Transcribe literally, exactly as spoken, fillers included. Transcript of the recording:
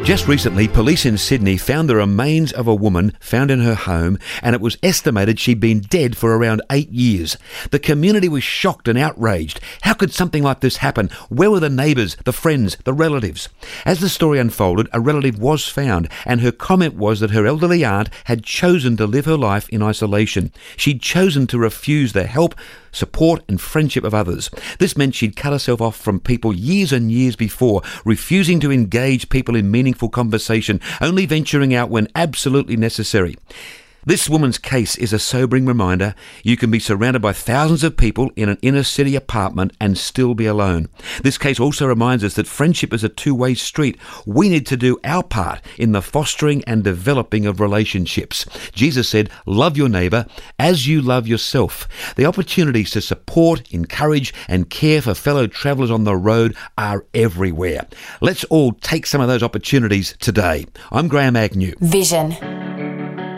Just recently, police in Sydney found the remains of a woman found in her home, and it was estimated she'd been dead for around eight years. The community was shocked and outraged. How could something like this happen? Where were the neighbours, the friends, the relatives? As the story unfolded, a relative was found, and her comment was that her elderly aunt had chosen to live her life in isolation. She'd chosen to refuse the help, support and friendship of others. This meant she'd cut herself off from people years and years before, refusing to engage people in meaningful conversation, only venturing out when absolutely necessary. This woman's case is a sobering reminder. You can be surrounded by thousands of people in an inner city apartment and still be alone. This case also reminds us that friendship is a two-way street. We need to do our part in the fostering and developing of relationships. Jesus said, love your neighbour as you love yourself. The opportunities to support, encourage and care for fellow travellers on the road are everywhere. Let's all take some of those opportunities today. I'm Graham Agnew. Vision